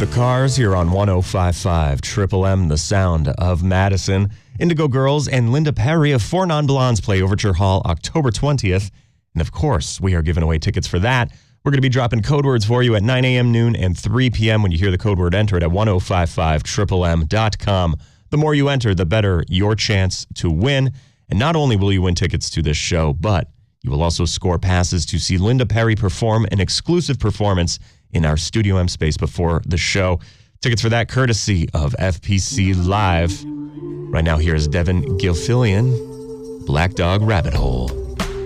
The Cars here on 105.5 Triple M, the sound of Madison. Indigo Girls and Linda Perry of Four Non-Blondes play Overture Hall October 20th. And of course, we are giving away tickets for that. We're going to be dropping code words for you at 9 a.m., noon, and 3 p.m. when you hear the code word, enter it at 1055triplem.com. The more you enter, the better your chance to win. And not only will you win tickets to this show, but you will also score passes to see Linda Perry perform an exclusive performance in our Studio M space before the show. Tickets for that courtesy of FPC Live. Right now, here is Devin Gilfillian, Black Dog Rabbit Hole.